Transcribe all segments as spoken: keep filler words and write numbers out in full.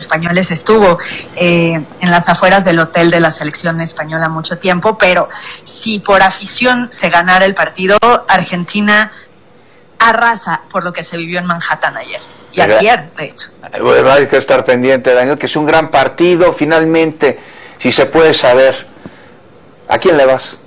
españoles, estuvo eh, en las afueras del hotel de la selección española mucho tiempo, pero si por afición se ganara el partido, Argentina arrasa por lo que se vivió en Manhattan ayer. Y ayer, de hecho. Bueno, hay que estar pendiente, Daniel, que es un gran partido. Finalmente, si se puede saber, ¿a quién le vas?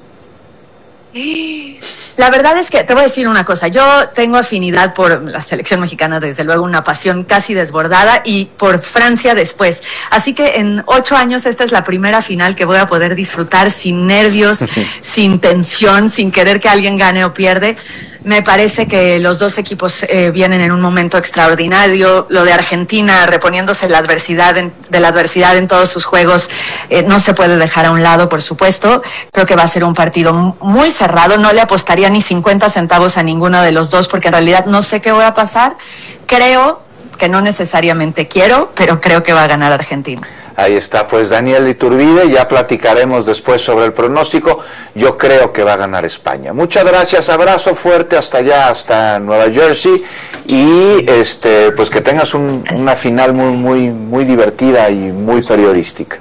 La verdad es que te voy a decir una cosa, yo tengo afinidad por la selección mexicana, desde luego una pasión casi desbordada, y por Francia después, así que en ocho años esta es la primera final que voy a poder disfrutar sin nervios, sin tensión, sin querer que alguien gane o pierde. Me parece que los dos equipos eh, vienen en un momento extraordinario. Lo de Argentina reponiéndose la adversidad en, de la adversidad en todos sus juegos eh, no se puede dejar a un lado, por supuesto. Creo que va a ser un partido muy cerrado. No le apostaría ni cincuenta centavos a ninguno de los dos porque en realidad no sé qué va a pasar. Creo que no necesariamente quiero, pero creo que va a ganar Argentina. Ahí está, pues Daniel Iturbide, ya platicaremos después sobre el pronóstico. Yo creo que va a ganar España. Muchas gracias, abrazo fuerte hasta allá, hasta Nueva Jersey, y este, pues que tengas un, una final muy, muy, muy divertida y muy periodística.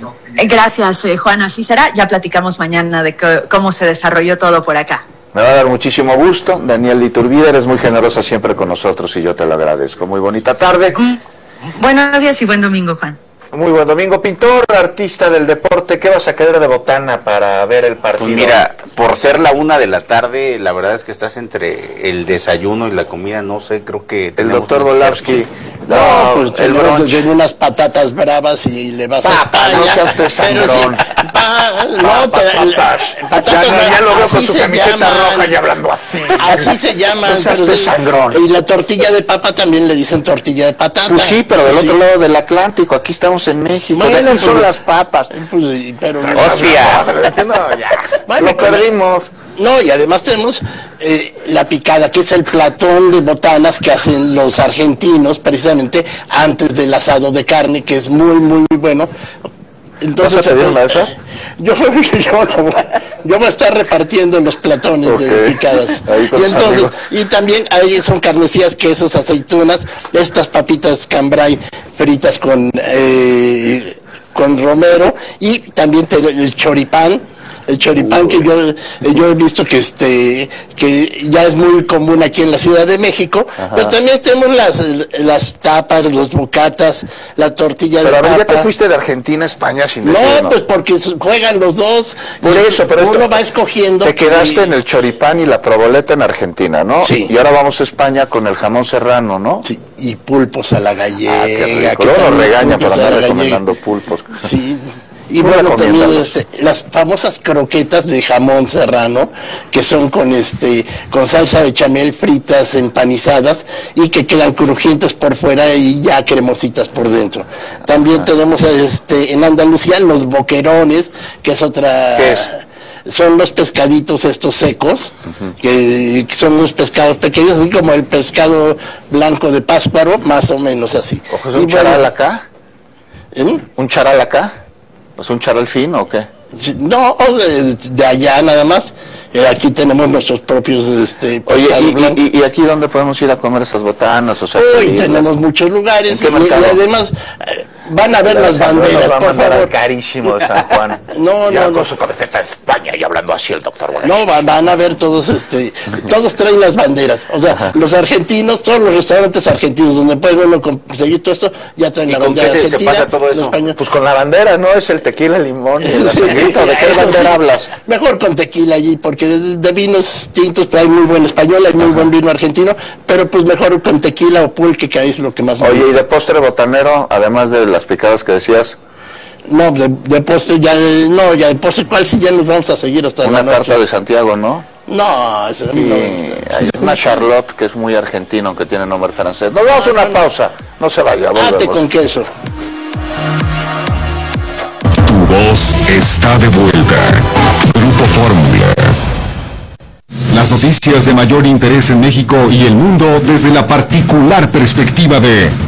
Gracias, eh, Juan, así será. Ya platicamos mañana de c- cómo se desarrolló todo por acá. Me va a dar muchísimo gusto, Daniel Iturbide, eres muy generosa siempre con nosotros y yo te lo agradezco. Muy bonita tarde. Mm, buenos días y buen domingo, Juan. Muy buen domingo. Pintor, artista del deporte, ¿qué vas a querer de botana para ver el partido? Pues mira, por ser la una de la tarde, la verdad es que estás entre el desayuno y la comida, no sé, creo que... El doctor Volavsky. No, no, pues tenemos desde unas patatas bravas y le vas Papa, a España. No sea usted sangrón. Sí, pa, no, Papa, pero, patas. patatas Ya, no, ya lo veo con su camiseta llaman, roja y hablando así. Así se llaman. No sea pero usted sí, sangrón. y la tortilla de papa también le dicen tortilla de patata. Pues sí, pero del sí. otro lado del Atlántico, aquí estamos en México. Bueno, Bueno, son pues, las papas. Pues, pero Hostia. No, ya. Bueno, lo perdimos. No, y además tenemos eh, la picada, que es el platón de botanas que hacen los argentinos precisamente antes del asado de carne, que es muy, muy bueno. Entonces, ¿Vas a pedir una de esas? Yo, yo, no voy, yo voy a estar repartiendo los platones okay. de picadas. Ahí con y entonces, amigos. y también ahí son carnes frías, quesos, aceitunas, estas papitas cambray fritas con eh, con romero, y también te, el choripán. El choripán Uy. que yo, yo he visto que este que ya es muy común aquí en la Ciudad de México. Ajá. Pero también tenemos las las tapas, los bocatas, la tortilla pero de papa. Pero ya te fuiste de Argentina a España sin No, decirnos. pues porque juegan los dos. Por eso, pero uno esto, va escogiendo. Te quedaste y... en el choripán y la proboleta en Argentina, ¿no? Sí. Y ahora vamos a España con el jamón serrano, ¿no? Sí, y pulpos a la gallega. Ah, qué rico. Luego nos regaña por andar recomendando pulpos. Sí. Y bueno, también este, las famosas croquetas de jamón serrano, que son con este con salsa bechamel, fritas, empanizadas, y que quedan crujientes por fuera y ya cremositas por dentro. También ah. tenemos este en Andalucía los boquerones, que es otra... ¿Qué es? Son los pescaditos estos secos, uh-huh. que, que son unos pescados pequeños, así como el pescado blanco de Pátzcuaro, más o menos así. ¿Coges un charal bueno, acá? ¿eh? ¿Un charal acá? ¿Es un charal fino o qué? Sí, no, de, de allá nada más. Eh, aquí tenemos nuestros propios este, pescados. Oye, y, y, ¿y aquí dónde podemos ir a comer esas botanas? O sea, Uy, tenemos muchos lugares. Y, y además eh, van a ver la las banderas, va por favor. Carísimo de San Juan. No, ya no, no. Con su camiseta de España y hablando así el doctor. No, van, van a ver todos, este, todos traen las banderas. O sea, ajá. Los argentinos, todos los restaurantes argentinos donde puede uno conseguir todo esto, ya traen la bandera qué argentina. Se pasa todo eso? Pues con la bandera, ¿no? Es el tequila, el limón y el aceite. ¿De qué bandera sí, hablas? Mejor con tequila allí, porque de, de vinos tintos pues hay muy buen español, hay muy ajá. buen vino argentino, pero pues mejor con tequila o pulque, que es lo que más me Oye, gusta. ¿y de postre botanero, además de las picadas que decías? No, de, de postre ya, no, ya de postre, ¿cuál sí ya nos vamos a seguir hasta una la noche? Una tarta de Santiago, ¿no? No, eso a mí sí, no me gusta. Hay una Charlotte que es muy argentino, que tiene nombre francés. Nos vamos a una pausa, no se vaya, volvemos. Ate con queso. Tu voz está de vuelta. Grupo Fórmula. Las noticias de mayor interés en México y el mundo desde la particular perspectiva de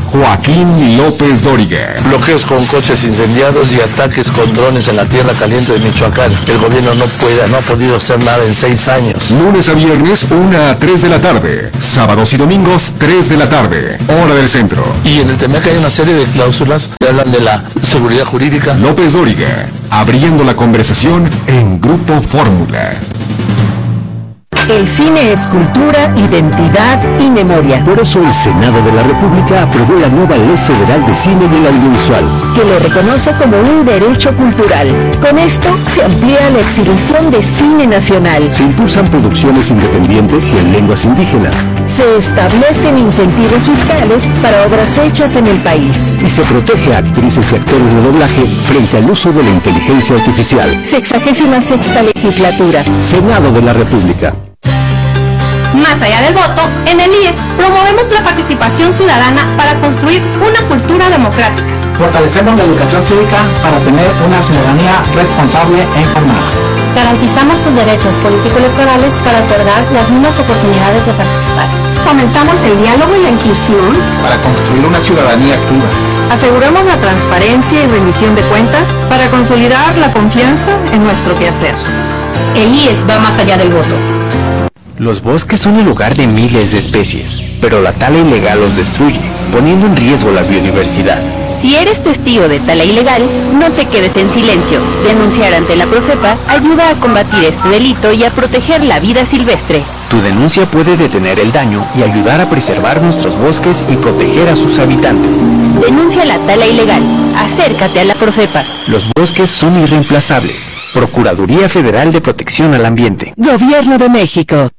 Joaquín López Dóriga. Bloqueos con coches incendiados y ataques con drones en la tierra caliente de Michoacán. El gobierno no puede, no ha podido hacer nada en seis años. Lunes a viernes, una a tres de la tarde. Sábados y domingos, tres de la tarde. Hora del centro. Y en el T M E C hay una serie de cláusulas que hablan de la seguridad jurídica. López Dóriga, abriendo la conversación en Grupo Fórmula. El cine es cultura, identidad y memoria. Por eso el Senado de la República aprobó la nueva Ley Federal de Cine y el Audiovisual, que lo reconoce como un derecho cultural. Con esto se amplía la exhibición de cine nacional. Se impulsan producciones independientes y en lenguas indígenas. Se establecen incentivos fiscales para obras hechas en el país. Y se protege a actrices y actores de doblaje frente al uso de la inteligencia artificial. Sexagésima sexta legislatura. Senado de la República. Más allá del voto, en el I E S promovemos la participación ciudadana para construir una cultura democrática. Fortalecemos la educación cívica para tener una ciudadanía responsable e informada. Garantizamos sus derechos político-electorales para otorgar las mismas oportunidades de participar. Fomentamos el diálogo y la inclusión para construir una ciudadanía activa. Aseguramos la transparencia y rendición de cuentas para consolidar la confianza en nuestro quehacer. El I E S va más allá del voto. Los bosques son el hogar de miles de especies, pero la tala ilegal los destruye, poniendo en riesgo la biodiversidad. Si eres testigo de tala ilegal, no te quedes en silencio. Denunciar ante la Profepa ayuda a combatir este delito y a proteger la vida silvestre. Tu denuncia puede detener el daño y ayudar a preservar nuestros bosques y proteger a sus habitantes. Denuncia la tala ilegal. Acércate a la Profepa. Los bosques son irreemplazables. Procuraduría Federal de Protección al Ambiente. Gobierno de México.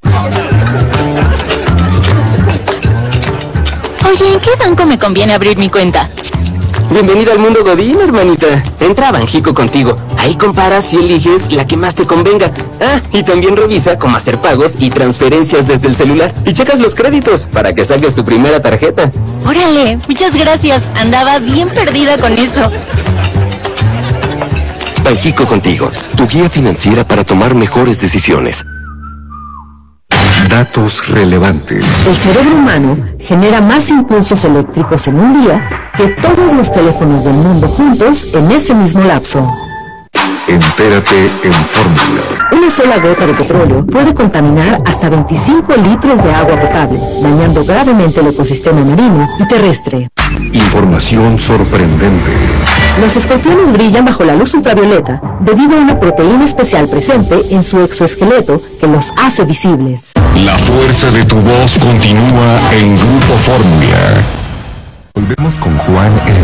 Oye, ¿en qué banco me conviene abrir mi cuenta? Bienvenida al mundo Godín, hermanita. Entra a Banjico contigo. Ahí comparas y eliges la que más te convenga. Ah, y también revisa cómo hacer pagos y transferencias desde el celular. Y checas los créditos para que saques tu primera tarjeta. Órale, muchas gracias. Andaba bien perdida con eso. Banjico contigo, tu guía financiera para tomar mejores decisiones. Datos relevantes. El cerebro humano genera más impulsos eléctricos en un día que todos los teléfonos del mundo juntos en ese mismo lapso. Entérate en Fórmula. Una sola gota de petróleo puede contaminar hasta veinticinco litros de agua potable, dañando gravemente el ecosistema marino y terrestre. Información sorprendente. Los escorpiones brillan bajo la luz ultravioleta debido a una proteína especial presente en su exoesqueleto que los hace visibles. La fuerza de tu voz continúa en Grupo Fórmula. Volvemos con Juan en